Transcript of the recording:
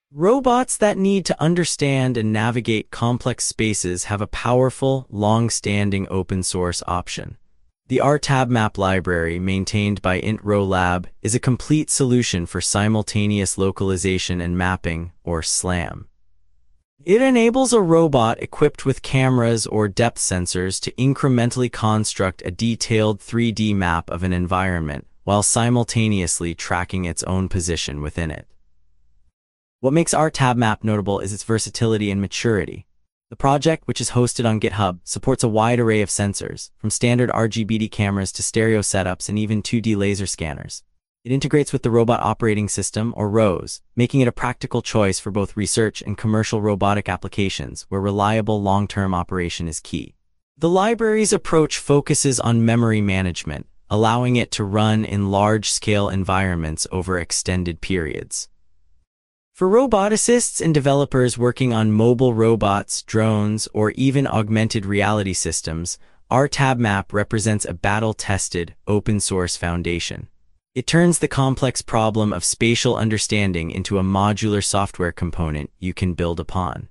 Robots that need to understand and navigate complex spaces have a powerful, long-standing open-source option. The RTabMap library, maintained by IntRoLab, is a complete solution for simultaneous localization and mapping, or SLAM. It enables a robot equipped with cameras or depth sensors to incrementally construct a detailed 3D map of an environment while simultaneously tracking its own position within it. What makes RTabMap notable is its versatility and maturity. The project, which is hosted on GitHub, supports a wide array of sensors, from standard RGBD cameras to stereo setups and even 2D laser scanners. It integrates with the Robot Operating System, or ROS, making it a practical choice for both research and commercial robotic applications where reliable long-term operation is key. The library's approach focuses on memory management, allowing it to run in large-scale environments over extended periods. For roboticists and developers working on mobile robots, drones, or even augmented reality systems, RTabMap represents a battle-tested, open-source foundation. It turns the complex problem of spatial understanding into a modular software component you can build upon.